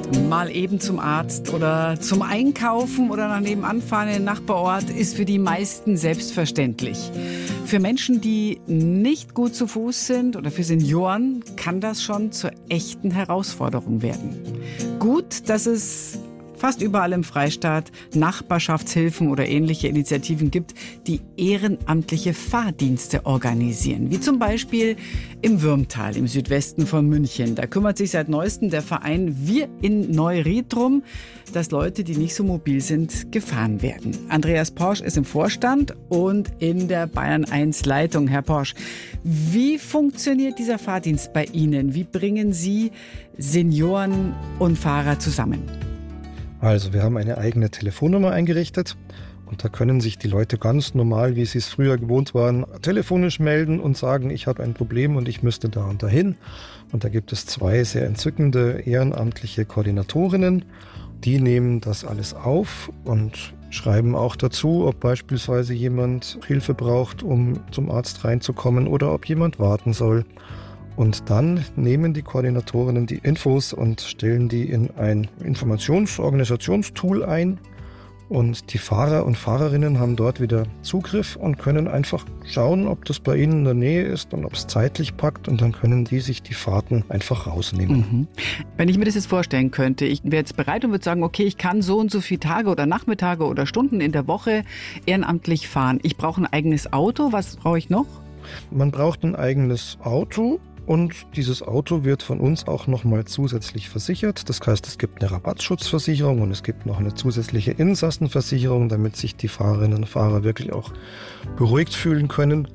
Mal eben zum Arzt oder zum Einkaufen oder nach nebenan fahren in den Nachbarort ist für die meisten selbstverständlich. Für Menschen, die nicht gut zu Fuß sind oder für Senioren kann das schon zur echten Herausforderung werden. Gut, dass es fast überall im Freistaat Nachbarschaftshilfen oder ähnliche Initiativen gibt, die ehrenamtliche Fahrdienste organisieren. Wie zum Beispiel im Würmtal im Südwesten von München. Da kümmert sich seit neuestem der Verein Wir in Neuried drum, dass Leute, die nicht so mobil sind, gefahren werden. Andreas Porsch ist im Vorstand und in der Bayern 1 Leitung. Herr Porsch, wie funktioniert dieser Fahrdienst bei Ihnen? Wie bringen Sie Senioren und Fahrer zusammen? Also wir haben eine eigene Telefonnummer eingerichtet und da können sich die Leute ganz normal, wie sie es früher gewohnt waren, telefonisch melden und sagen, ich habe ein Problem und ich müsste da und dahin. Und da gibt es 2 sehr entzückende ehrenamtliche Koordinatorinnen, die nehmen das alles auf und schreiben auch dazu, ob beispielsweise jemand Hilfe braucht, um zum Arzt reinzukommen oder ob jemand warten soll. Und dann nehmen die Koordinatorinnen die Infos und stellen die in ein Informations-Organisationstool ein. Und die Fahrer und Fahrerinnen haben dort wieder Zugriff und können einfach schauen, ob das bei ihnen in der Nähe ist und ob es zeitlich packt. Und dann können die sich die Fahrten einfach rausnehmen. Mhm. Wenn ich mir das jetzt vorstellen könnte, ich wäre jetzt bereit und würde sagen, okay, ich kann so und so viele Tage oder Nachmittage oder Stunden in der Woche ehrenamtlich fahren. Ich brauche ein eigenes Auto. Was brauche ich noch? Man braucht ein eigenes Auto. Und dieses Auto wird von uns auch nochmal zusätzlich versichert. Das heißt, es gibt eine Rabattschutzversicherung und es gibt noch eine zusätzliche Insassenversicherung, damit sich die Fahrerinnen und Fahrer wirklich auch beruhigt fühlen können.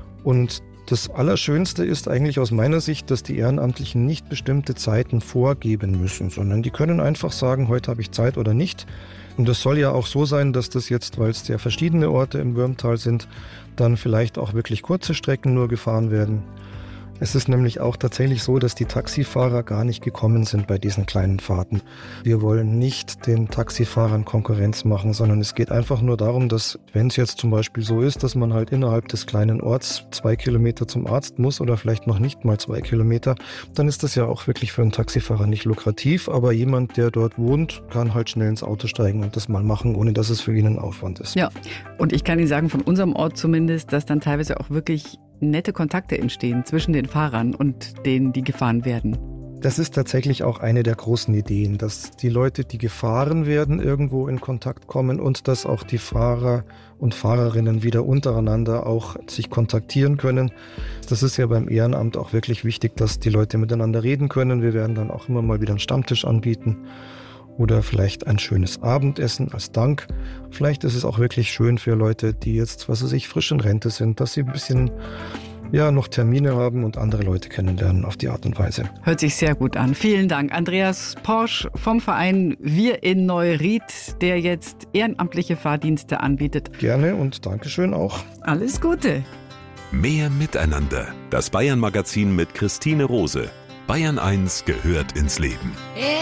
Und das Allerschönste ist eigentlich aus meiner Sicht, dass die Ehrenamtlichen nicht bestimmte Zeiten vorgeben müssen, sondern die können einfach sagen, heute habe ich Zeit oder nicht. Und das soll ja auch so sein, dass das jetzt, weil es sehr verschiedene Orte im Würmtal sind, dann vielleicht auch wirklich kurze Strecken nur gefahren werden. Es ist nämlich auch tatsächlich so, dass die Taxifahrer gar nicht gekommen sind bei diesen kleinen Fahrten. Wir wollen nicht den Taxifahrern Konkurrenz machen, sondern es geht einfach nur darum, dass, wenn es jetzt zum Beispiel so ist, dass man halt innerhalb des kleinen Orts 2 Kilometer zum Arzt muss oder vielleicht noch nicht mal 2 Kilometer, dann ist das ja auch wirklich für einen Taxifahrer nicht lukrativ. Aber jemand, der dort wohnt, kann halt schnell ins Auto steigen und das mal machen, ohne dass es für ihn ein Aufwand ist. Ja, und ich kann Ihnen sagen, von unserem Ort zumindest, dass dann teilweise auch wirklich nette Kontakte entstehen zwischen den Fahrern und denen, die gefahren werden. Das ist tatsächlich auch eine der großen Ideen, dass die Leute, die gefahren werden, irgendwo in Kontakt kommen und dass auch die Fahrer und Fahrerinnen wieder untereinander auch sich kontaktieren können. Das ist ja beim Ehrenamt auch wirklich wichtig, dass die Leute miteinander reden können. Wir werden dann auch immer mal wieder einen Stammtisch anbieten. Oder vielleicht ein schönes Abendessen als Dank. Vielleicht ist es auch wirklich schön für Leute, die jetzt, was weiß ich, frisch in Rente sind, dass sie ein bisschen noch Termine haben und andere Leute kennenlernen auf die Art und Weise. Hört sich sehr gut an. Vielen Dank. Andreas Porsch vom Verein Wir in Neuried, der jetzt ehrenamtliche Fahrdienste anbietet. Gerne und Dankeschön auch. Alles Gute. Mehr Miteinander. Das Bayern-Magazin mit Christine Rose. Bayern 1 gehört ins Leben.